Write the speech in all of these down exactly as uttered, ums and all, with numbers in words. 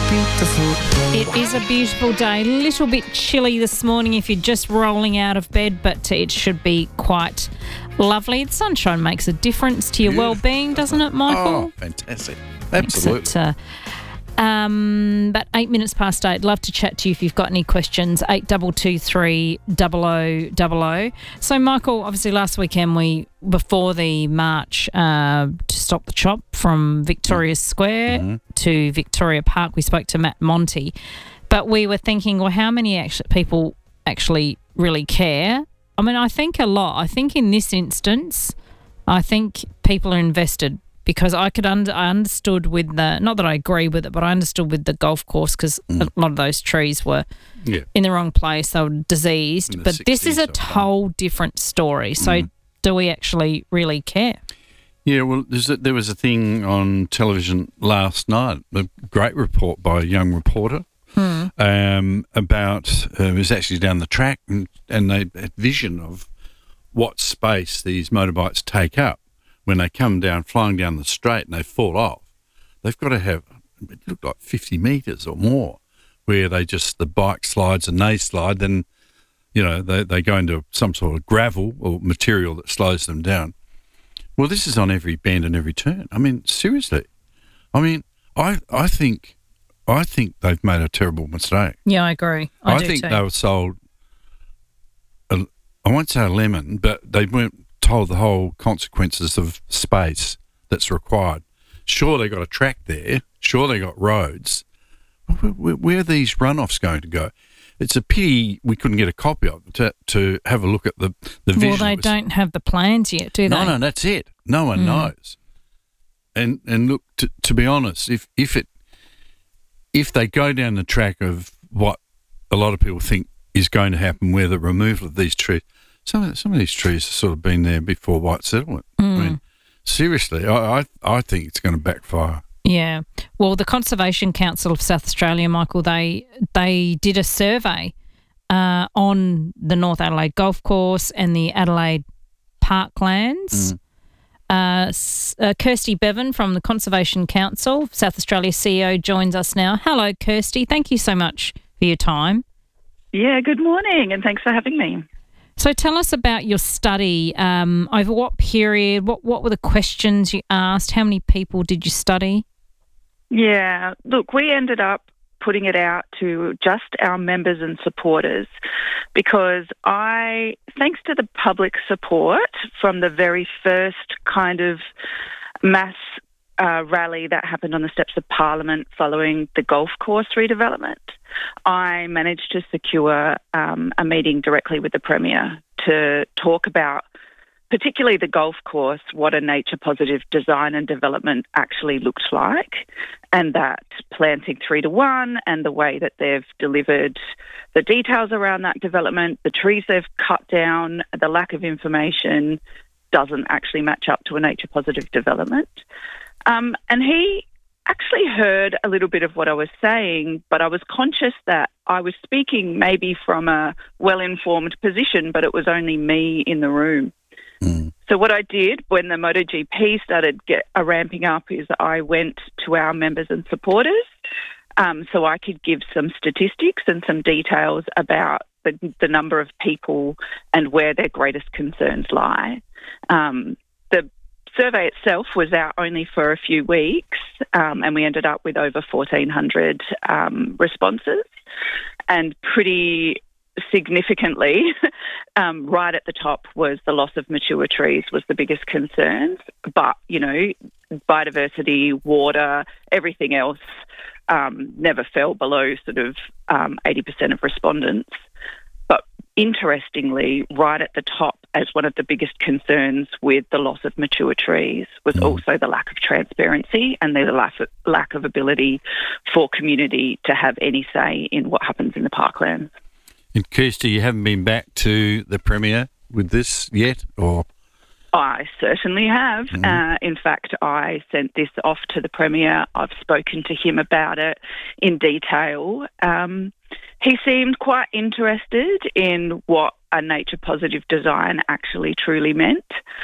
It is a beautiful day. A little bit chilly this morning if you're just rolling out of bed, but it should be quite lovely. The sunshine makes a difference to your Beautiful. well-being, doesn't it, Michael? Oh, fantastic. Absolutely. Makes it, uh, um, but eight minutes past eight. Love to chat to you if you've got any questions. Eight double two three double o double o. So, Michael, obviously last weekend we before the march uh, to stop the chop from Victoria Square Mm-hmm. to Victoria Park, we spoke to Matt Monty, but we were thinking, well, how many actually people actually really care? I mean, I think a lot. I think in this instance, I think people are invested. Because I could under, I understood with the, not that I agree with it, but I understood with the golf course because Mm. a lot of those trees were Yeah. in the wrong place, they were diseased. In the But this is a sixties or whole different story. So Mm. do we actually really care? Yeah, well, there's a, there was a thing on television last night, a great report by a young reporter Hmm. um, about, uh, it was actually down the track and, and they had vision of what space these motorbikes take up. When they come down, flying down the straight and they fall off, they've got to have, it looked like fifty metres or more, where they just, the bike slides and they slide, then, you know, they, they go into some sort of gravel or material that slows them down. Well, this is on every bend and every turn. I mean, seriously. I mean, I I think I think they've made a terrible mistake. Yeah, I agree. I, I do think too. they were sold, a, I won't say a lemon, but they weren't told the whole consequences of space that's required. Sure, they got a track there. Sure, they got roads. Where, where, where are these runoffs going to go? It's a pity we couldn't get a copy of it to, to have a look at the, the vision. Well, they It was- don't have the plans yet, do they? No, no, that's it. No one Mm. knows. And and look, to, to be honest, if if it if they go down the track of what a lot of people think is going to happen, where the removal of these trees, some of some of these trees have sort of been there before white settlement. I Mm. mean, seriously, I, I I think it's going to backfire. Yeah. Well, the Conservation Council of South Australia, Michael, they they did a survey uh, on the North Adelaide Golf Course and the Adelaide Parklands. Mm. Uh, S- uh, Kirsty Bevan from the Conservation Council, South Australia C E O, joins us now. Hello, Kirsty. Thank you so much for your time. Yeah, good morning, and thanks for having me. So tell us about your study. Um, over what period? What what were the questions you asked? How many people did you study? Yeah, look, we ended up putting it out to just our members and supporters because I, thanks to the public support from the very first kind of mass uh, rally that happened on the steps of Parliament following the golf course redevelopment, I managed to secure um, a meeting directly with the Premier to talk about particularly the golf course, what a nature-positive design and development actually looks like, and that planting three to one and the way that they've delivered the details around that development, the trees they've cut down, the lack of information doesn't actually match up to a nature-positive development. Um, and he actually heard a little bit of what I was saying, but I was conscious that I was speaking maybe from a well-informed position, but it was only me in the room. Mm. So what I did when the MotoGP started get, uh, ramping up is I went to our members and supporters um, so I could give some statistics and some details about the, the number of people and where their greatest concerns lie. Um, the survey itself was out only for a few weeks um, and we ended up with over fourteen hundred um, responses, and pretty significantly, um, right at the top was the loss of mature trees was the biggest concern. But, you know, biodiversity, water, everything else um, never fell below sort of um, eighty percent of respondents. But interestingly, right at the top as one of the biggest concerns with the loss of mature trees was Mm. also the lack of transparency and the lack of, lack of ability for community to have any say in what happens in the parklands. And Kirsty, you haven't been back to the Premier with this yet, or? I certainly have. Mm. Uh, in fact, I sent this off to the Premier. I've spoken to him about it in detail. Um, he seemed quite interested in what a nature-positive design actually truly meant.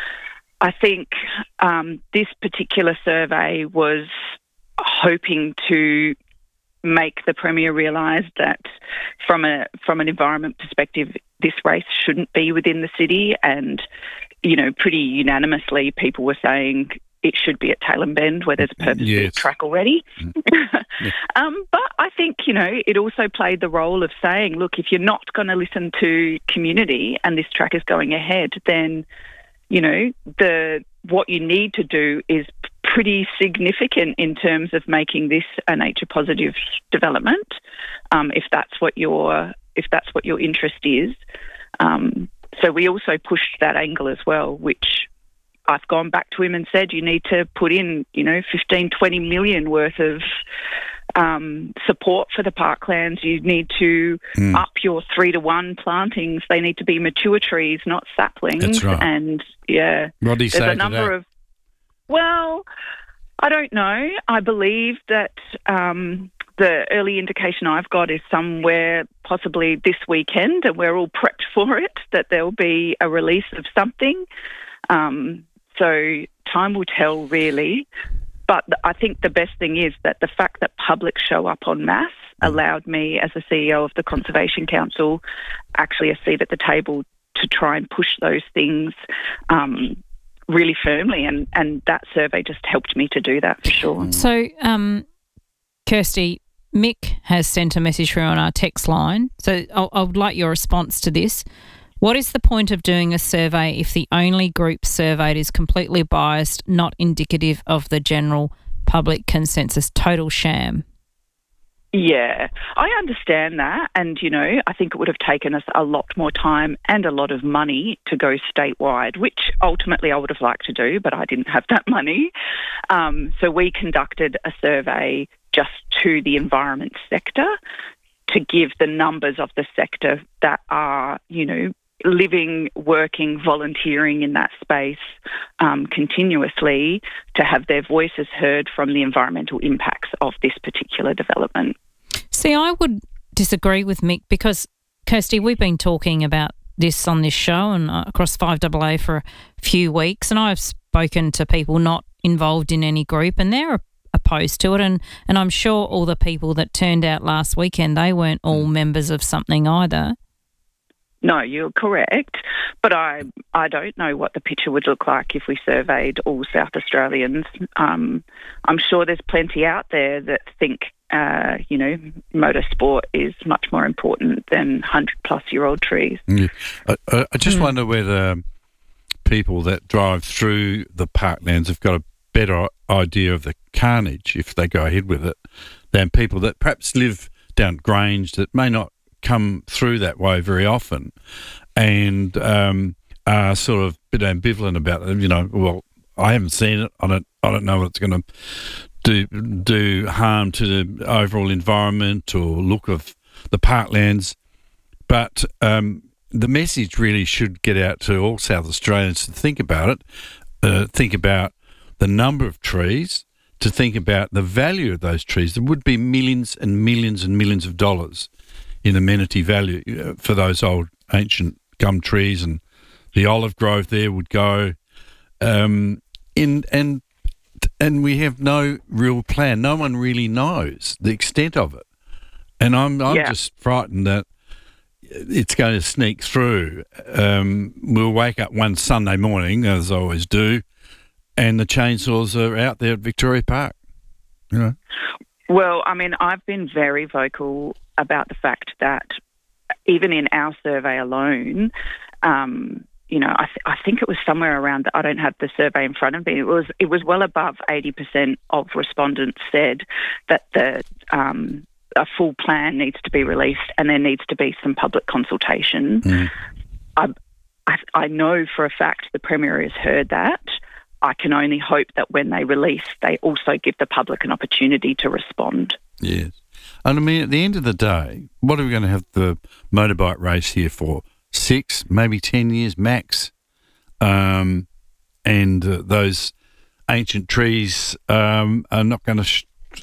I think um, this particular survey was hoping to make the Premier realise that from a from an environment perspective, this race shouldn't be within the city. And, you know, pretty unanimously people were saying it should be at Tailem Bend where there's a purpose-built Yes. track already. Yeah. um, but I think, you know, it also played the role of saying, look, if you're not going to listen to community and this track is going ahead, then, you know, the what you need to do is pretty significant in terms of making this a nature positive development, um, if that's what your if that's what your interest is. Um, so we also pushed that angle as well, which I've gone back to him and said, you need to put in, you know, fifteen, twenty million worth of um, support for the parklands. You need to Mm. up your three to one plantings. They need to be mature trees, not saplings. That's right. And yeah, What do you there's say a to number that? of, well, I don't know. I believe that um, the early indication I've got is somewhere possibly this weekend, and we're all prepped for it, that there'll be a release of something. Um, so time will tell, really. But th- I think the best thing is that the fact that public show up en masse allowed me, as the C E O of the Conservation Council, actually a seat at the table to try and push those things um, really firmly. And, and that survey just helped me to do that for sure. So, um, Kirsty, Mick has sent a message through on our text line. So I, I would like your response to this. What is the point of doing a survey if the only group surveyed is completely biased, not indicative of the general public consensus? Total sham. Yeah, I understand that. And, you know, I think it would have taken us a lot more time and a lot of money to go statewide, which ultimately I would have liked to do, but I didn't have that money. Um, so we conducted a survey just to the environment sector to give the numbers of the sector that are, you know, living, working, volunteering in that space um, continuously, to have their voices heard from the environmental impacts of this particular development. See, I would disagree with Mick because, Kirsty, we've been talking about this on this show and uh, across five A A for a few weeks, and I've spoken to people not involved in any group and they're opposed to it, and, and I'm sure all the people that turned out last weekend, they weren't all members of something either. No, you're correct, but I I don't know what the picture would look like if we surveyed all South Australians. Um, I'm sure there's plenty out there that think, uh, you know, motorsport is much more important than hundred-plus-year-old trees. Yeah. I, I I just Mm. wonder whether people that drive through the parklands have got a better idea of the carnage, if they go ahead with it, than people that perhaps live down Grange that may not come through that way very often and um, are sort of a bit ambivalent about it. You know, well, I haven't seen it. I don't, I don't know what it's going to do, do harm to the overall environment or look of the parklands. But um, the message really should get out to all South Australians to think about it, uh, think about the number of trees, to think about the value of those trees. There would be millions and millions and millions of dollars in amenity value uh, for those old ancient gum trees, and the olive grove there would go. Um, in and and we have no real plan. No one really knows the extent of it, and I'm I'm Yeah. just frightened that it's going to sneak through. Um, we'll wake up one Sunday morning, as I always do, and the chainsaws are out there at Victoria Park. You know. Well, I mean, I've been very vocal about the fact that even in our survey alone, um, you know, I, th- I think it was somewhere around, I don't have the survey in front of me, it was it was well above eighty percent of respondents said that the um, a full plan needs to be released and there needs to be some public consultation. Mm. I, I, I know for a fact the Premier has heard that. I can only hope that when they release, they also give the public an opportunity to respond. Yes. And I mean, at the end of the day, what are we going to have the motorbike race here for? Six, maybe ten years max. Um, and uh, those ancient trees um, are not going to sh-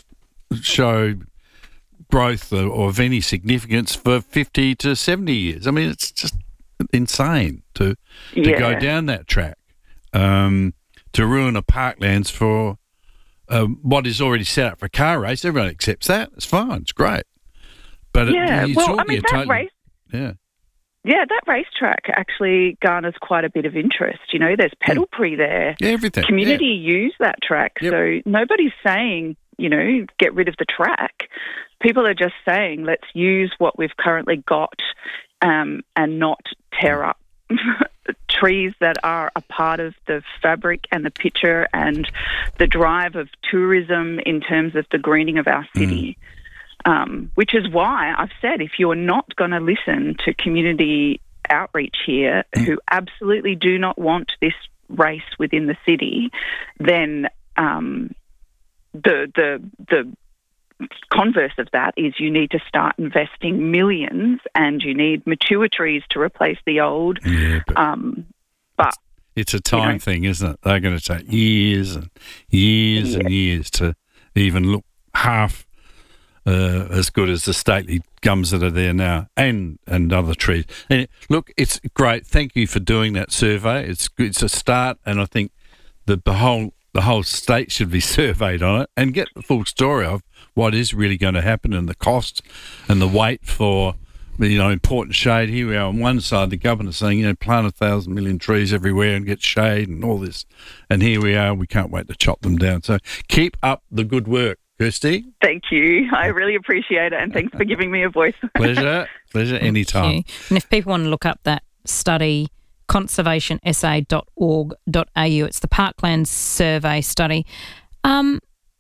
show growth or, or of any significance for fifty to seventy years. I mean, it's just insane to, to Yeah. go down that track, um, to ruin a parklands for um, what is already set up for a car race. Everyone accepts that. It's fine. It's great. But yeah, it, you're well, talking I mean, a that totally, race, yeah. yeah, that racetrack actually garners quite a bit of interest. You know, there's pedal pre there. Yeah, everything. Community yeah. use that track, Yep. so nobody's saying, you know, get rid of the track. People are just saying, let's use what we've currently got um, and not tear up trees that are a part of the fabric and the picture and the drive of tourism in terms of the greening of our city. Mm. Um, which is why I've said, if you're not going to listen to community outreach here, mm. who absolutely do not want this race within the city, then um, the the the converse of that is you need to start investing millions, and you need mature trees to replace the old. Yeah, but um, but it's a time you know, thing, isn't it? They're going to take years and years yeah. and years to even look half Uh, as good as the stately gums that are there now, and and other trees. And look, it's great. Thank you for doing that survey. It's it's a start, and I think the, the whole the whole state should be surveyed on it and get the full story of what is really going to happen and the costs and the wait for, you know, important shade. Here we are on one side, the governor's saying, you know, plant a thousand million trees everywhere and get shade and all this, and here we are. We can't wait to chop them down. So keep up the good work, Kirsty. Thank you. I really appreciate it, and thanks for giving me a voice. Pleasure. Pleasure anytime. And if people want to look up that study, conservation s a dot org dot a u, it's the Parklands Survey Study. Um,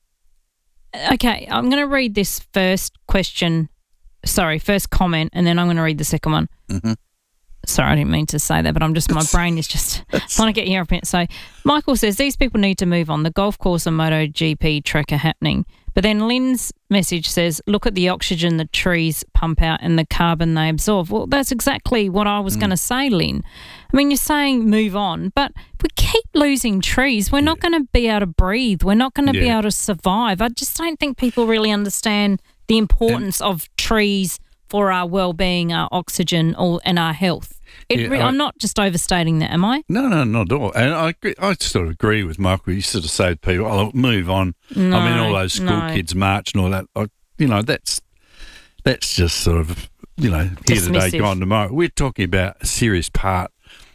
okay, I'm going to read this first question, sorry, first comment, and then I'm going to read the second one. Mm-hmm. Sorry, I didn't mean to say that, but I'm just, my brain is just, I want to get you up in it. So Michael says, these people need to move on. The golf course and MotoGP track are happening. But then Lynn's message says, look at the oxygen the trees pump out and the carbon they absorb. Well, that's exactly what I was mm. going to say, Lynn. I mean, you're saying move on, but if we keep losing trees, we're yeah. not going to be able to breathe. We're not going to yeah. be able to survive. I just don't think people really understand the importance and, of trees for our well-being, our oxygen, or, and our health. It yeah, re- I, I'm not just overstating that, am I? No, no, not at all. And I agree, I sort of agree with Michael. You sort of say to people, oh, move on. No, I mean, all those school no. kids march and all that. I, you know, that's that's just sort of, you know, here Dismissive. today, gone tomorrow. We're talking about a serious part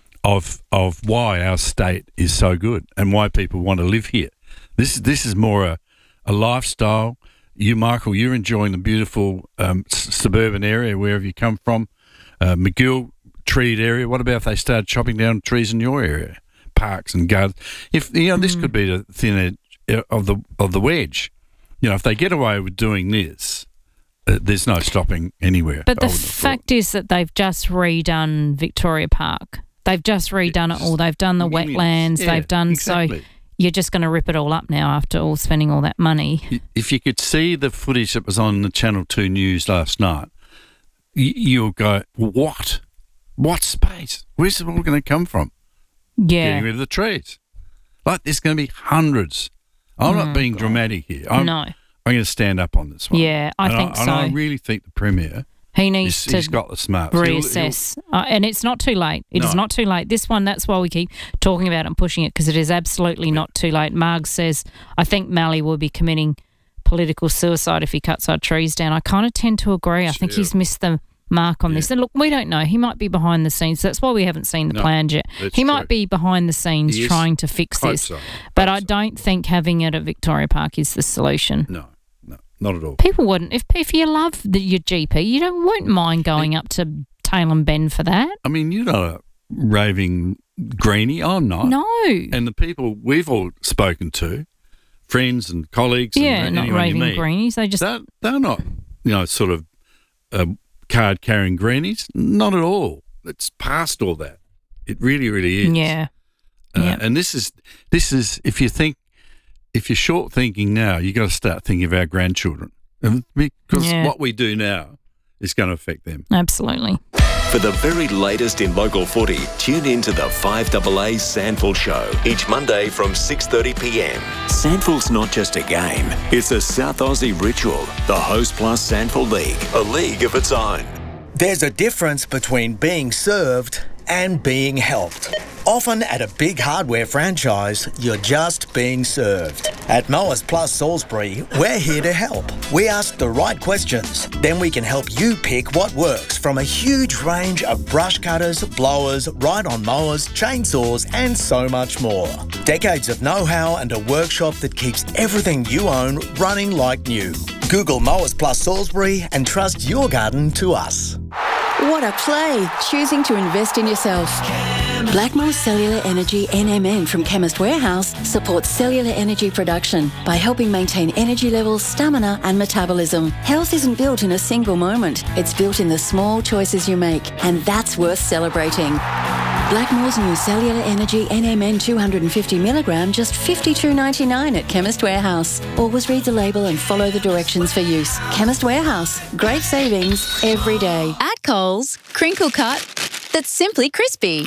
of of why our state is so good and why people want to live here. This, this is more a, a lifestyle. You, Michael, you're enjoying the beautiful um, s- suburban area, wherever you come from. Uh, McGill treed area. What about if they started chopping down trees in your area, parks and gardens? If you know, this mm. could be the thin edge of the of the wedge. You know, if they get away with doing this, uh, there's no stopping anywhere. But the fact is that they've just redone Victoria Park. They've just redone yes. it all. They've done the Millions. wetlands. Yeah, they've done exactly. so. You're just going to rip it all up now after all spending all that money. If you could see the footage that was on the Channel two News last night, you, you'll go, what? What space? Where's it all going to come from? Yeah. Getting rid of the trees. Like, there's going to be hundreds. I'm oh, not being God. dramatic here. I'm, no. I'm going to stand up on this one. Yeah, I and think I, so. And I really think the Premier, he needs he's, to he's got the smarts. reassess. He'll, he'll, uh, and it's not too late. It no. is not too late. This one, that's why we keep talking about it and pushing it, because it is absolutely yeah. not too late. Marg says, I think Mallee will be committing political suicide if he cuts our trees down. I kind of tend to agree. I think he's missed the mark on yeah. this. And look, we don't know. He might be behind the scenes. That's why we haven't seen the no, plans yet. He true. might be behind the scenes he trying to fix this. So. But I so. don't think having it at Victoria Park is the solution. No, no, not at all. People wouldn't. If if you love the, your G P, you don't won't mind going up to Tailem Bend for that. I mean, you're not a raving greenie. I'm not. No. And the people we've all spoken to, friends and colleagues, yeah, and not raving meet, greenies. They just they're, they're not, you know, sort of uh, card-carrying greenies. Not at all. It's past all that. It really, really is. Yeah. Uh, yep. And this is this is if you think if you're short thinking now, you got to start thinking of our grandchildren, and because yeah. what we do now is going to affect them. Absolutely. For the very latest in local footy, tune in to the five A A Sandful Show each Monday from six thirty p m. Sandful's not just a game, it's a South Aussie ritual. The Host Plus Sandful League, a league of its own. There's a difference between being served and being helped. Often at a big hardware franchise, you're just being served. At Mowers Plus Salisbury, we're here to help. We ask the right questions, then we can help you pick what works from a huge range of brush cutters, blowers, ride-on mowers, chainsaws and so much more. Decades of know-how and a workshop that keeps everything you own running like new. Google Mowers Plus Salisbury and trust your garden to us. What a play, choosing to invest in yourself. Blackmore Cellular Energy N M N from Chemist Warehouse supports cellular energy production by helping maintain energy levels, stamina and metabolism. Health isn't built in a single moment. It's built in the small choices you make, and that's worth celebrating. Blackmore's new Cellular Energy N M N two hundred fifty milligram, just fifty-two ninety-nine at Chemist Warehouse. Always read the label and follow the directions for use. Chemist Warehouse, great savings every day. At Coles, crinkle cut that's simply crispy.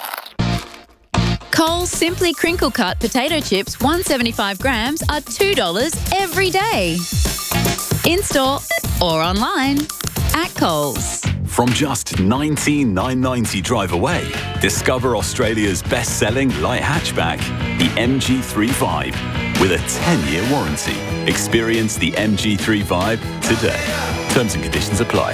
Coles Simply Crinkle Cut potato chips, one hundred seventy-five grams, are two dollars every day. In-store or online at Coles. From just nineteen thousand nine hundred ninety drive away, discover Australia's best-selling light hatchback, the M G thirty-five, with a ten-year warranty. Experience the M G thirty-five today. Terms and conditions apply.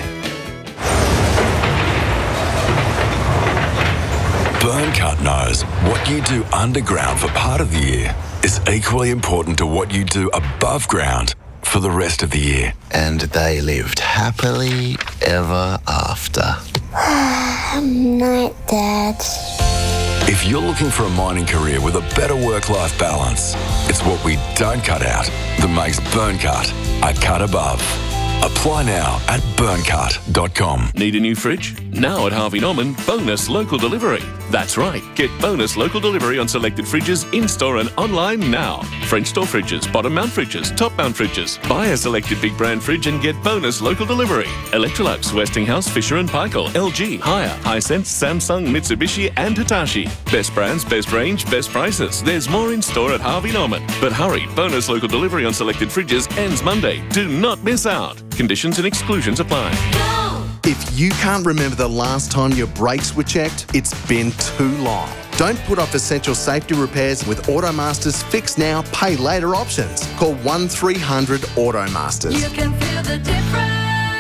Burncut knows what you do underground for part of the year is equally important to what you do above ground for the rest of the year. And they lived happily ever after. Night, Dad. If you're looking for a mining career with a better work-life balance, it's what we don't cut out that makes Burncut a cut above. Apply now at burncut dot com. Need a new fridge? Now at Harvey Norman, bonus local delivery. That's right, get bonus local delivery on selected fridges in-store and online now. French door fridges, bottom mount fridges, top mount fridges. Buy a selected big brand fridge and get bonus local delivery. Electrolux, Westinghouse, Fisher and Paykel, L G, Haier, Hisense, Samsung, Mitsubishi and Hitachi. Best brands, best range, best prices. There's more in store at Harvey Norman. But hurry, bonus local delivery on selected fridges ends Monday. Do not miss out. Conditions and exclusions apply. If you can't remember the last time your brakes were checked, it's been too long. Don't put off essential safety repairs with Automaster's Fix Now, Pay Later options. Call one three hundred Automasters. You can feel the difference.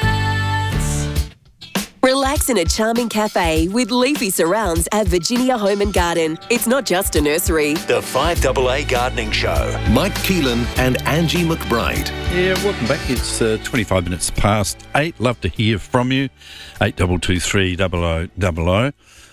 Relax in a charming cafe with leafy surrounds at Virginia Home and Garden. It's not just a nursery. The five A A Gardening Show. Mike Keelan and Angie McBride. Yeah, welcome back. It's uh, twenty-five minutes past eight. Love to hear from you. eight two two three zero zero zero zero.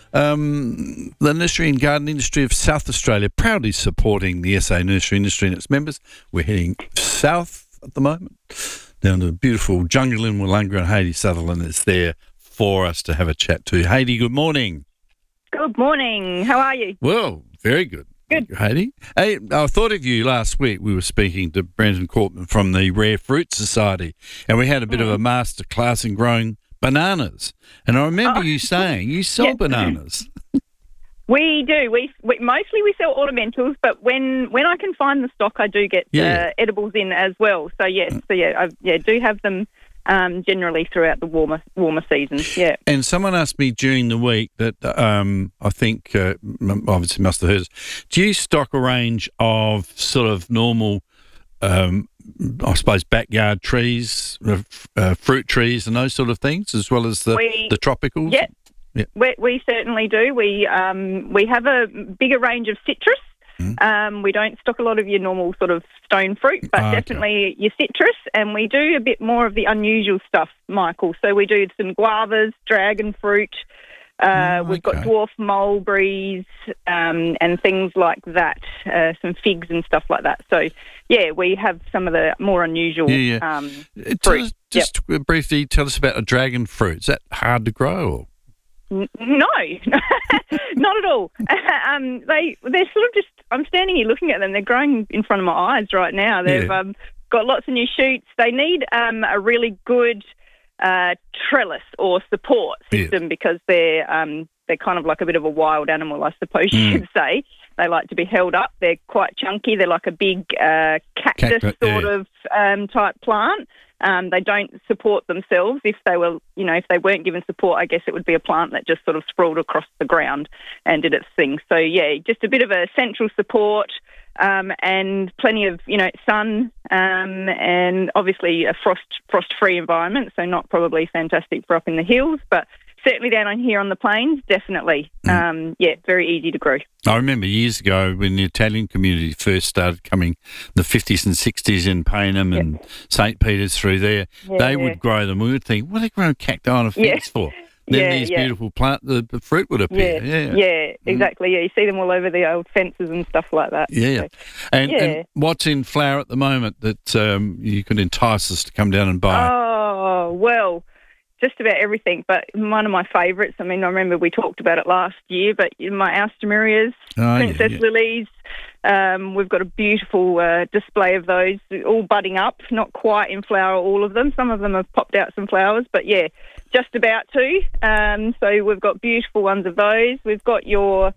Um, the nursery and garden industry of South Australia proudly supporting the S A nursery industry and its members. We're heading south at the moment, down to the beautiful jungle in Wollonga, and Hayley Sutherland is there for us to have a chat to. Hayley, good morning. Good morning. How are you? Well, very good. Good. Hayley. Hey, I thought of you last week. We were speaking to Brendan Cortman from the Rare Fruit Society, and we had a bit mm. of a master class in growing bananas. And I remember oh. you saying you sell yeah. bananas. We do. We, we mostly we sell ornamentals, but when, when I can find the stock, I do get yeah. uh, edibles in as well. So yes, so yeah, I yeah do have them. Um, generally throughout the warmer warmer seasons, yeah. And someone asked me during the week that um, I think uh, obviously must have heard us. Do you stock a range of sort of normal, um, I suppose, backyard trees, uh, uh, fruit trees, and those sort of things, as well as the we, the tropicals? Yeah, yeah. We, we certainly do. We um, we have a bigger range of citrus. Um, we don't stock a lot of your normal sort of stone fruit, but oh, definitely okay. your citrus, and we do a bit more of the unusual stuff, Michael. So we do some guavas, dragon fruit, uh, oh, we've okay. got dwarf mulberries um, and things like that, uh, some figs and stuff like that. So, yeah, we have some of the more unusual yeah, yeah. Um, tell fruit. us, just yep. briefly tell us about a dragon fruit. Is that hard to grow? Or? No, not at all. um, they, they're sort of just, I'm standing here looking at them. They're growing in front of my eyes right now. They've yeah. um, got lots of new shoots. They need um, a really good uh, trellis or support system yeah. because they're um, they're kind of like a bit of a wild animal, I suppose mm. you could say. They like to be held up. They're quite chunky. They're like a big uh, cactus Cactus, sort yeah. of um, type plant. Um, they don't support themselves. If they were, you know, if they weren't given support, I guess it would be a plant that just sort of sprawled across the ground and did its thing. So yeah, just a bit of a central support. Um, and plenty of, you know, sun um, and obviously a frost frost-free environment, so not probably fantastic for up in the hills, but certainly down on here on the plains, definitely. Mm. Um, yeah, very easy to grow. I remember years ago when the Italian community first started coming, the fifties and sixties in Paynham and yep. Saint Peter's through there, yeah, they yeah. would grow them. We would think, what are they growing cacti on a fence yeah. for? Then yeah, these yeah. beautiful plant, the, the fruit would appear. Yeah, yeah, yeah exactly. Mm. Yeah, you see them all over the old fences and stuff like that. Yeah, so, and, yeah. and what's in flower at the moment that um, you could entice us to come down and buy? Oh, well, just about everything, but one of my favourites, I mean, I remember we talked about it last year, but my Alstomerias, oh, Princess yeah, yeah. Lilies, um, we've got a beautiful uh, display of those, all budding up, not quite in flower, all of them. Some of them have popped out some flowers, but yeah, just about to. Um, so we've got beautiful ones of those. We've got your...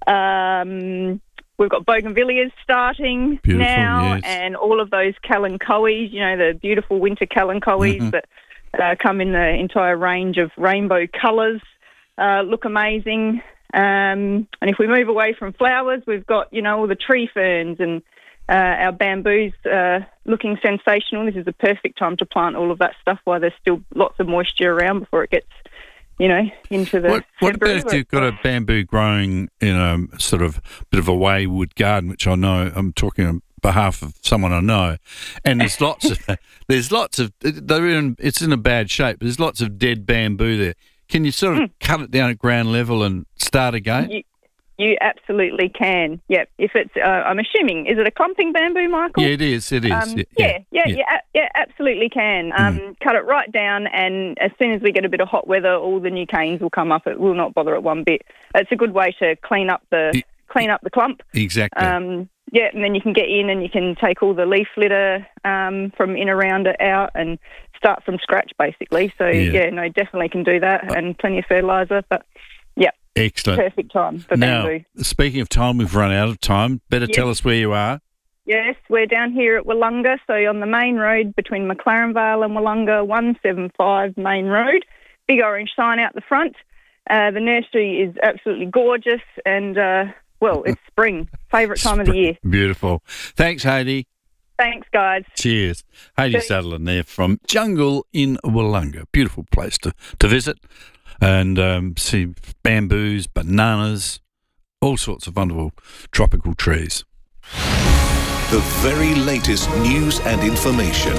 Um, We've got bougainvilleas starting beautiful, now, yes. and all of those kalanchoes, you know, the beautiful winter kalanchoes mm-hmm. that uh, come in the entire range of rainbow colours, uh, look amazing. Um, and if we move away from flowers, we've got, you know, all the tree ferns and uh, our bamboos uh, looking sensational. This is the perfect time to plant all of that stuff while there's still lots of moisture around before it gets, you know, into the... What, what about if you've got a bamboo growing in a sort of bit of a wayward garden, which I know, I'm talking on behalf of someone I know, and there's lots of, there's lots of, they're in, it's in a bad shape, but there's lots of dead bamboo there. Can you sort of mm. cut it down at ground level and start again? You, you absolutely can, yep. If it's, uh, I'm assuming, is it a clumping bamboo, Michael? Yeah, it is, it is. Um, yeah, yeah, yeah, yeah, yeah, yeah, absolutely can. Um, mm. Cut it right down, and as soon as we get a bit of hot weather, all the new canes will come up. It will not bother it one bit. It's a good way to clean up the it, clean up the clump. Exactly. Um, yeah, and then you can get in and you can take all the leaf litter um, from in around it out and start from scratch, basically. So, yeah, yeah no, definitely can do that, and plenty of fertiliser, but, yeah. Excellent. Perfect time for now, bamboo. Speaking of time, we've run out of time. Better yes. tell us where you are. Yes, we're down here at Wollonga, so on the main road between McLaren Vale and Wollonga, one seventy-five Main Road. Big orange sign out the front. Uh, the nursery is absolutely gorgeous, and, uh, well, it's spring. Favourite time of the year. Beautiful. Thanks, Heidi. Thanks, guys. Cheers. Heidi Sutherland there from Jungle in Wollonga. Beautiful place to, to visit and um, see bamboos, bananas, all sorts of wonderful tropical trees. The very latest news and information.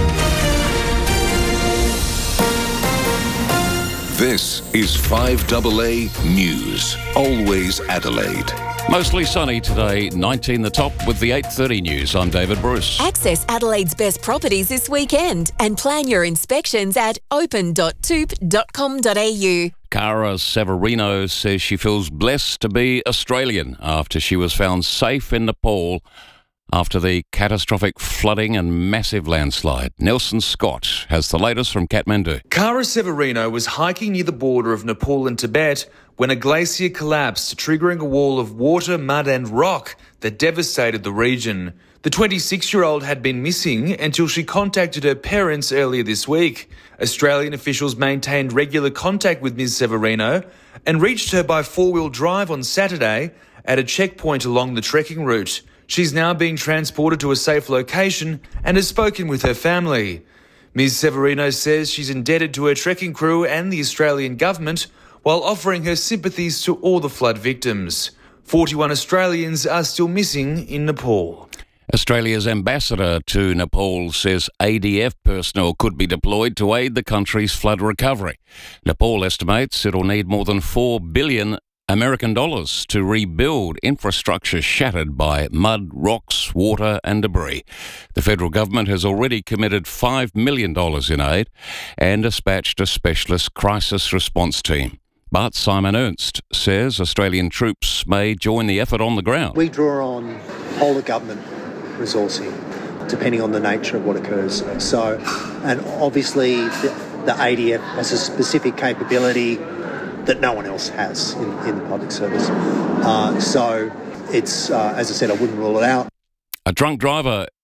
This is five A A News. Always Adelaide. Mostly sunny today, nineteen the top with the eight thirty news. I'm David Bruce. Access Adelaide's best properties this weekend and plan your inspections at open dot toop dot com dot a u. Cara Severino says she feels blessed to be Australian after she was found safe in Nepal after the catastrophic flooding and massive landslide. Nelson Scott has the latest from Kathmandu. Cara Severino was hiking near the border of Nepal and Tibet when a glacier collapsed, triggering a wall of water, mud and rock that devastated the region. The twenty-six-year-old had been missing until she contacted her parents earlier this week. Australian officials maintained regular contact with Miz Severino and reached her by four-wheel drive on Saturday at a checkpoint along the trekking route. She's now being transported to a safe location and has spoken with her family. Miz Severino says she's indebted to her trekking crew and the Australian government while offering her sympathies to all the flood victims. forty-one Australians are still missing in Nepal. Australia's ambassador to Nepal says A D F personnel could be deployed to aid the country's flood recovery. Nepal estimates it'll need more than four billion dollars American dollars to rebuild infrastructure shattered by mud, rocks, water and debris. The federal government has already committed five million dollars in aid and dispatched a specialist crisis response team. But Simon Ernst says Australian troops may join the effort on the ground. We draw on whole of government resourcing, depending on the nature of what occurs. So, and obviously the, the A D F has a specific capability that no one else has in, in the public service. Uh, so it's, uh, as I said, I wouldn't rule it out. A drunk driver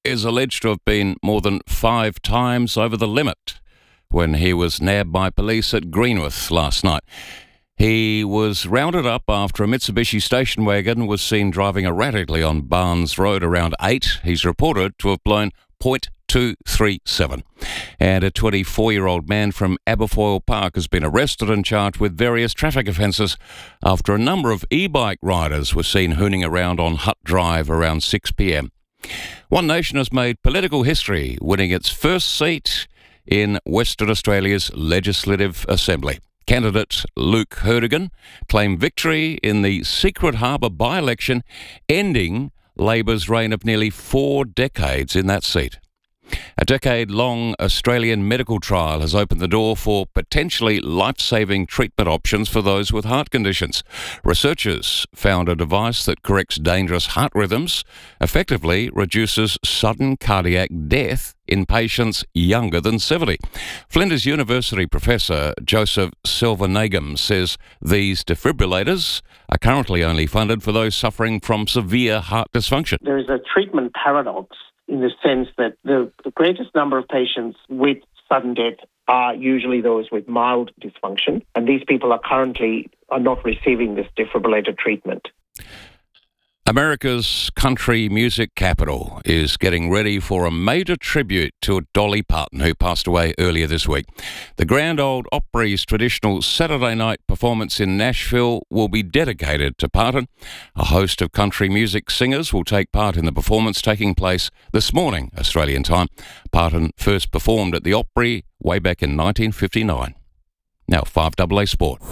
is alleged to have been more than five times over the limit when he was nabbed by police at Greenwith last night. He was rounded up after a Mitsubishi station wagon was seen driving erratically on Barnes Road around eight. He's reported to have blown point two three seven. And a twenty-four-year-old man from Aberfoyle Park has been arrested and charged with various traffic offences after a number of e-bike riders were seen hooning around on Hutt Drive around six p.m. One Nation has made political history, winning its first seat in Western Australia's Legislative Assembly. Candidate Luke Herdigan claimed victory in the Secret Harbour by-election, ending Labor's reign of nearly four decades in that seat. A decade-long Australian medical trial has opened the door for potentially life-saving treatment options for those with heart conditions. Researchers found a device that corrects dangerous heart rhythms, effectively reduces sudden cardiac death in patients younger than seventy. Flinders University professor Joseph Silvanagam says these defibrillators are currently only funded for those suffering from severe heart dysfunction. There is a treatment paradox in the sense that the, the greatest number of patients with sudden death are usually those with mild dysfunction, and these people are currently are not receiving this defibrillator treatment. America's country music capital is getting ready for a major tribute to Dolly Parton, who passed away earlier this week. The Grand Ole Opry's traditional Saturday night performance in Nashville will be dedicated to Parton. A host of country music singers will take part in the performance, taking place this morning, Australian time. Parton first performed at the Opry way back in nineteen fifty-nine. Now, five double A Sport.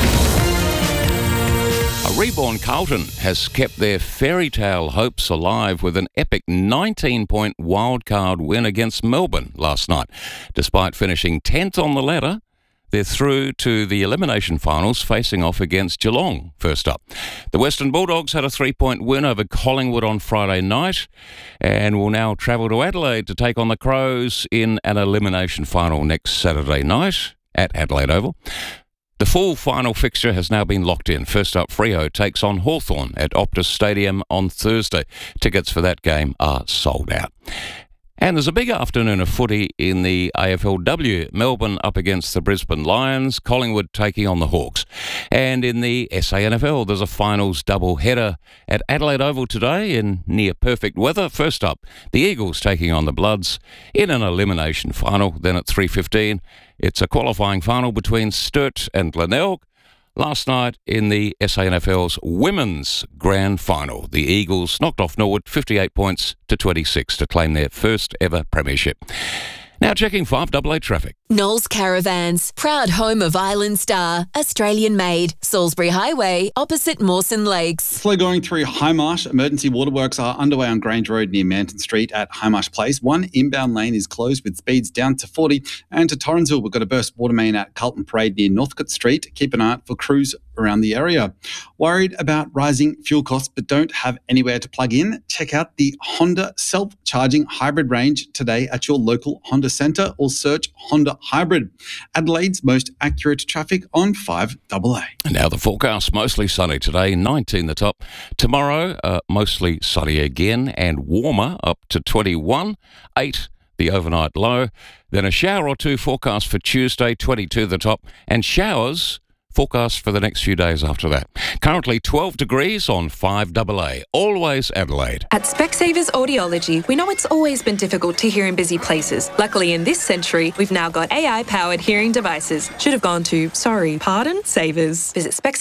A reborn Carlton has kept their fairy tale hopes alive with an epic nineteen-point wildcard win against Melbourne last night. Despite finishing tenth on the ladder, they're through to the elimination finals, facing off against Geelong first up. The Western Bulldogs had a three-point win over Collingwood on Friday night and will now travel to Adelaide to take on the Crows in an elimination final next Saturday night at Adelaide Oval. The full final fixture has now been locked in. First up, Freo takes on Hawthorn at Optus Stadium on Thursday. Tickets for that game are sold out. And there's a big afternoon of footy in the A F L W. Melbourne up against the Brisbane Lions, Collingwood taking on the Hawks. And in the S A N F L, there's a finals double-header at Adelaide Oval today in near-perfect weather. First up, the Eagles taking on the Bloods in an elimination final. Then at three fifteen, it's a qualifying final between Sturt and Glenelg. Last night in the S A N F L's Women's Grand Final, the Eagles knocked off Norwood fifty-eight points to twenty-six to claim their first ever premiership. Now checking five double A traffic. Knowles Caravans, proud home of Island Star, Australian made, Salisbury Highway, opposite Mawson Lakes. Flow going through Highmarsh. Emergency waterworks are underway on Grange Road near Manton Street at Highmarsh Place. One inbound lane is closed with speeds down to forty. And to Torrensville, we've got a burst water main at Carlton Parade near Northcote Street. Keep an eye out for crews around the area. Worried about rising fuel costs but don't have anywhere to plug in? Check out the Honda self-charging hybrid range today at your local Honda centre or search Honda Hybrid. Adelaide's most accurate traffic on five double A. And now the forecast, mostly sunny today, nineteen the top. Tomorrow, uh, mostly sunny again and warmer, up to twenty-one, eight the overnight low. Then a shower or two forecast for Tuesday, twenty-two the top, and showers forecast for the next few days after that. Currently twelve degrees on five double A. Always Adelaide. At Specsavers Audiology, we know it's always been difficult to hear in busy places. Luckily, in this century, we've now got A I-powered hearing devices. Should have gone to, sorry, pardon, Savers. Visit Specsavers.